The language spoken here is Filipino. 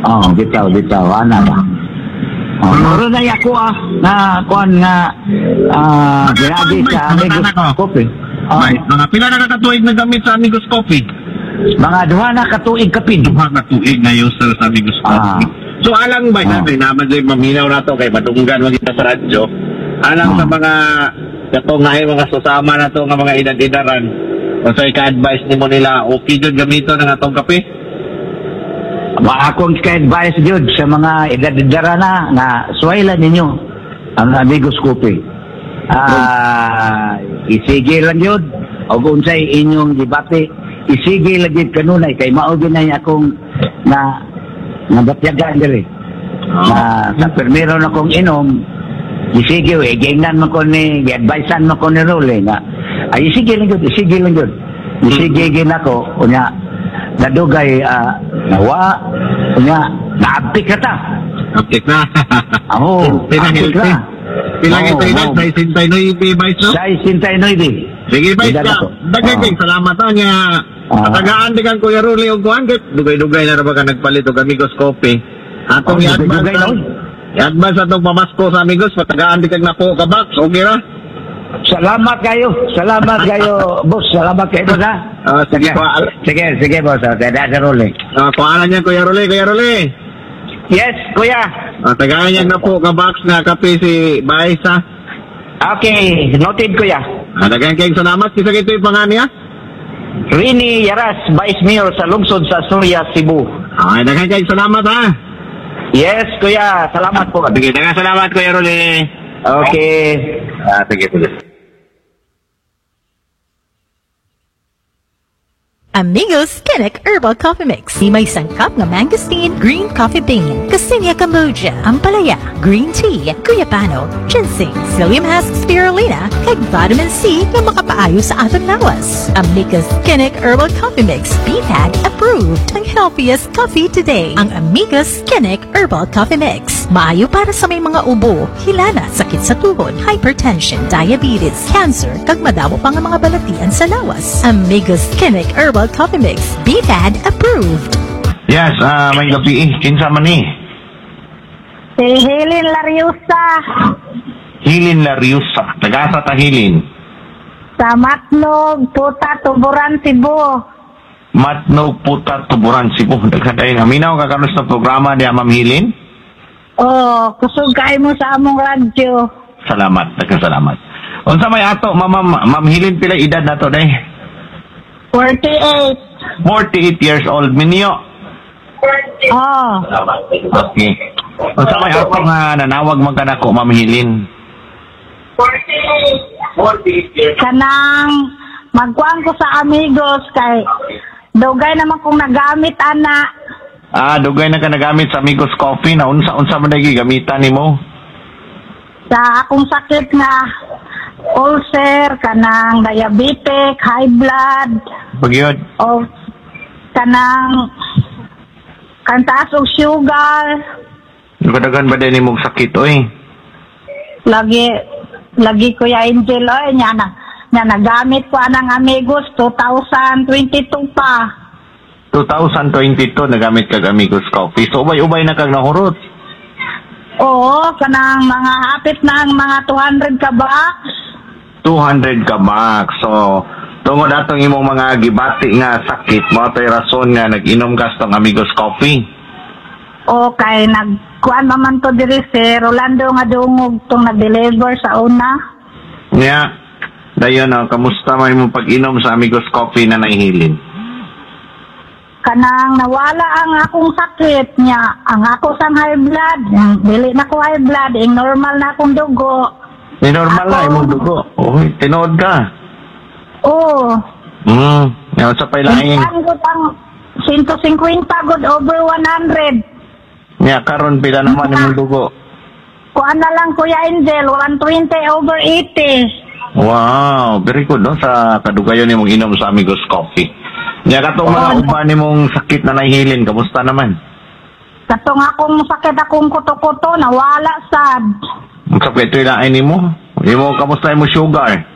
Oh, bitaw, ana ba? Moro na ako na kuan nga grabe sa Amigos Coffee. Mga pila na kakatuig na gamit sa Amigos Coffee? Mga duha na katuig kapin. Duha na tuig na user sa Amigos Coffee. So alang ba naman dyan maminaw na to kay matunggan magita sa radyo. Alang sa mga katungay mga susama na to nga mga edad-edaran. O sa ika-advise nimo nila okay jud gamito ng atong kape? Akong ka-advise jud sa mga edad-edara na nga suwaylan ninyo ang Amigos Coffee. Isige lang yun o kung sa'y inyong debate isige lang yun kanunay kay maugin na akong nabatyagaan diri na sa permero na kong inom isige gingnan mo ko ni i-advisean mo ko ni Role nga isige lang yun isige gin ako kunya nadugay nawa kunya naabtik na ta Abtik na. abtik na. Pilang ito yun, 69 Vice, no? 69. Sige, Vice ka. Dagagay, salamat niya. Katagaan din kang Kuya Ruli o kuhan. Dugay-dugay na ba ka nagpalit o Amigos Coffee. Atong i-advance atong pamasko sa Amigos. Patagaan din kang napo ka, Bax. Okay ra? Salamat kayo, boss. Salamat kayo, boss, ha? Sige, boss. Dada sa Ruli. Kuhanan niya, Kuya Ruli. Yes, kuya. Tagayan niya na po ka-box na kape si Vice, ha? Okay, noted kuya. Dagan kayong salamat. Kisa ito yung panganiya? Rini Yaras, Vice Mayor sa lungsod sa Surya, Cebu. Dagan kayong salamat, ha? Yes, kuya. Salamat po. Sige, dagan salamat, Kuya Ruli. Okay. Sige. Amigos Kinnick Herbal Coffee Mix. Di may sangkap na mangosteen, green coffee bean, Cassinia Cambogia, Ampalaya, green tea, Guyapano, ginseng, psyllium husk spirulina, kag vitamin C na makapaayo sa atong lawas. Amigos Kinnick Herbal Coffee Mix. BPAG approved. Ang healthiest coffee today. Ang Amigos Kinnick Herbal Coffee Mix. Maayo para sa may mga ubo, hilana, sakit sa tuhod, hypertension, diabetes, cancer, kag madamo pa nga mga balatian sa lawas. Amigos Kinnick Herbal Coffee Mix. BPAD approved. Yes, may gabi kinsa man ni? Si Hilin Lariusa. Hilin Lariusa. Tagasa ta Hilin? Sa Matnog, Puta, Tuburan, Cebu. Matnog, Puta, Tuburan, Cebu. Nagkatayin. Aminaw ka kanos na programa ni Ma'am Hilin? Kusog kayo mo sa among radyo. Salamat. Nagkasalamat. Unsa may ato, Ma'am Hilin, pila edad na to, day? 48. 48 years old. Minyo? Okay. Unsa may ato nga nanawag man ka nako, Ma'am Hilin? 48. Kanang magkuhan ko sa Amigos kay dugay naman kong nagamit, ana. Dugay na ka nagamit sa Amigos Coffee na unsa man nagi gamitan nimo? Sa akong sakit nga ulcer, kanang diabetic, high blood. Pagyod. O kanang taas og sugar. Nagadagan ba din imong sakit, oy? Lagi Kuya Angel, oy, nya nagamit ko anang Amigos 2022 pa. 2022 nagamit kag Amigos Coffee. So ubay-ubay na kag nahurot. Oo, kanang mga hapit na ang mga 200 ka box. 200 ka max. So tungod atong imong mga gibati nga sakit mo tay rason nga nag-inom ka sa Amigos Coffee. Okay, nagkuan man to diri si Rolando nga dungog tong nag-deliver sa una. Yeah. Dayon, kamusta man imong pag-inom sa Amigos Coffee na nahihilin? Kanang nawala ang akong sakit niya. Ang ako sang high blood. Dili na ko high blood. Ang normal na akong dugo. Normal na imong dugo. Oy, tinood ka. Oo. Yan sa pailaing. Ang ang 150 good over 100. Nya karon pila naman imong dugo? Kuan na lang Kuya Angel, 120 over 80. Wow, very good no sa kadugayon nimong inom sa Amigos Coffee. Nya katong mga uban nimong sakit na nahihilin, kamusta naman? Katong akong sakit akong kuto-kuto nawala sad. Ang sakit ila nimo? Imo kamusta imong sugar?